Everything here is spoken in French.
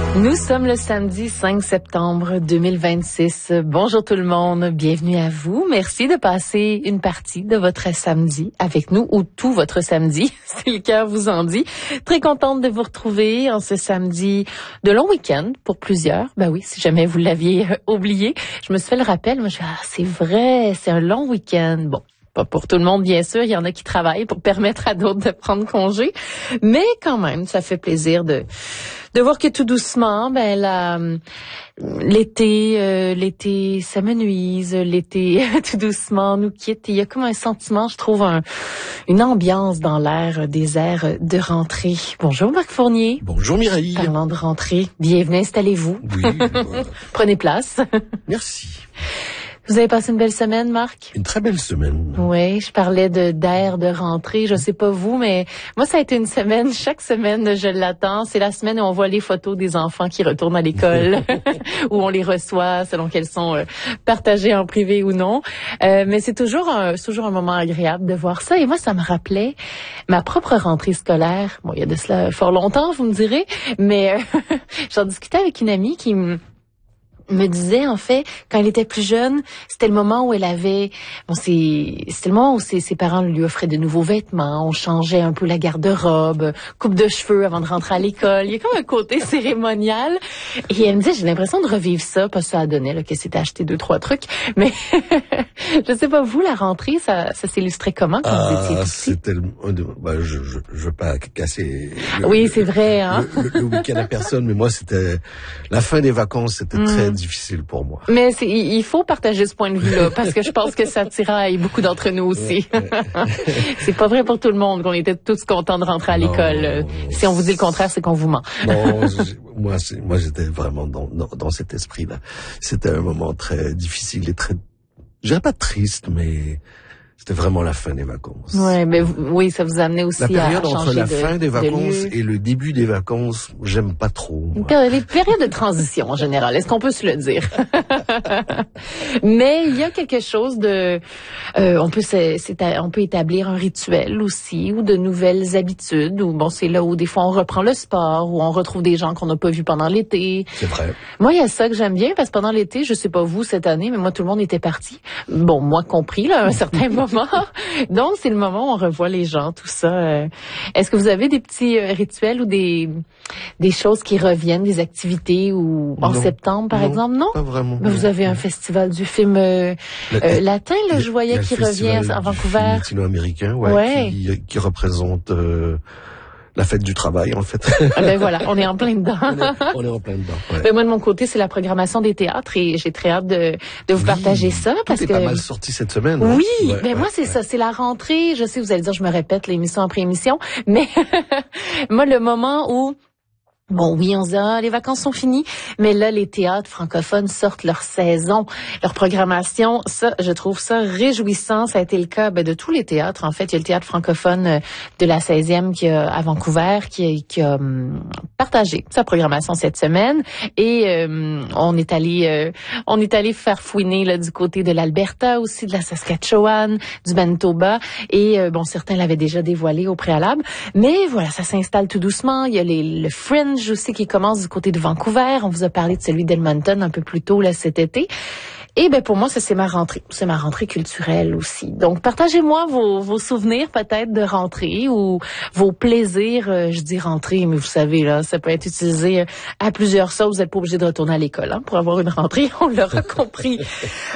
Nous sommes le samedi 5 septembre 2026. Bonjour tout le monde, bienvenue à vous. Merci de passer une partie de votre samedi avec nous ou tout votre samedi, si le cœur vous en dit. Très contente de vous retrouver en ce samedi de long week-end pour plusieurs. Ben oui, si jamais vous l'aviez oublié. Je me suis fait le rappel, moi je dis, c'est vrai, c'est un long week-end. Bon. Pas pour tout le monde, bien sûr. Il y en a qui travaillent pour permettre à d'autres de prendre congé. Mais quand même, ça fait plaisir de voir que tout doucement, l'été s'amenuise, l'été tout doucement nous quitte. Il y a comme un sentiment, je trouve, une ambiance dans l'air des airs de rentrée. Bonjour Marc Fournier. Bonjour Mireille. Parlant de rentrée, bienvenue, installez-vous. Oui. Prenez place. Merci. Vous avez passé une belle semaine, Marc? Une très belle semaine. Oui, je parlais d'air de rentrée. Je sais pas vous, mais moi, ça a été une semaine. Chaque semaine, je l'attends. C'est la semaine où on voit les photos des enfants qui retournent à l'école, où on les reçoit selon qu'elles sont partagées en privé ou non. Mais c'est toujours un moment agréable de voir ça. Et moi, ça me rappelait ma propre rentrée scolaire. Bon, il y a de cela fort longtemps, vous me direz, mais j'en discutais avec une amie qui me disait, en fait, quand elle était plus jeune, c'était le moment où elle avait, c'était le moment où ses parents lui offraient de nouveaux vêtements, on changeait un peu la garde-robe, coupe de cheveux avant de rentrer à l'école. Il y a comme un côté cérémonial. Et elle me disait, j'ai l'impression de revivre ça, parce que ça a donné, là, qu'elle s'était acheté 2-3 trucs. Mais, je sais pas, vous, la rentrée, ça s'illustrait comment quand vous étiez petit? C'était je veux pas casser oui, c'est vrai, hein. Le week-end à personne, mais moi, c'était, la fin des vacances, c'était très difficile pour moi. Mais il faut partager ce point de vue-là, parce que je pense que ça tiraille beaucoup d'entre nous aussi. C'est pas vrai pour tout le monde qu'on était tous contents de rentrer à l'école. Si on vous dit le contraire, c'est qu'on vous ment. Non, moi j'étais vraiment dans cet esprit-là. C'était un moment très difficile et très, je dirais pas triste, mais c'était vraiment la fin des vacances. Ouais, mais oui, ça vous a amené aussi à changer la période entre la fin des vacances et le début des vacances, j'aime pas trop. Les périodes de transition en général, est-ce qu'on peut se le dire? Mais il y a quelque chose de, on peut établir un rituel aussi, ou de nouvelles habitudes, ou c'est là où des fois on reprend le sport, où on retrouve des gens qu'on n'a pas vus pendant l'été. C'est vrai. Moi, il y a ça que j'aime bien, parce que pendant l'été, je sais pas vous cette année, mais moi tout le monde était parti. Bon, moi compris, là, à un certain moment. Donc, c'est le moment où on revoit les gens, tout ça. Est-ce que vous avez des petits rituels ou des choses qui reviennent, des activités ou en septembre, par exemple? Non? Pas vraiment. Mais vous avez un festival du film latin, là, je voyais, qui revient à Vancouver. Latino-américain, qui représente la fête du travail, en fait. Ben voilà, on est en plein dedans. on est en plein dedans. Ouais. Ben moi, de mon côté, c'est la programmation des théâtres et j'ai très hâte de vous partager ça. Parce que pas mal sorti cette semaine. Oui, moi, c'est ça, c'est la rentrée. Je sais, vous allez dire, je me répète l'émission après émission, mais moi, le moment où bon, oui, on se dit, les vacances sont finies, mais là, les théâtres francophones sortent leur saison, leur programmation. Ça, je trouve ça réjouissant. Ça a été le cas de tous les théâtres. En fait, il y a le théâtre francophone de la 16e qui a, à Vancouver qui a partagé sa programmation cette semaine. Et on est allé faire fouiner là du côté de l'Alberta aussi, de la Saskatchewan, du Manitoba. Et certains l'avaient déjà dévoilé au préalable. Mais voilà, ça s'installe tout doucement. Il y a le Fringe aussi qui commence du côté de Vancouver. On vous a parlé de celui d'Edmonton un peu plus tôt là cet été. Et pour moi, ça c'est ma rentrée. C'est ma rentrée culturelle aussi. Donc, partagez-moi vos souvenirs peut-être de rentrée ou vos plaisirs. Je dis rentrée, mais vous savez, là, ça peut être utilisé à plusieurs sauces. Vous n'êtes pas obligé de retourner à l'école pour avoir une rentrée. On l'aura compris.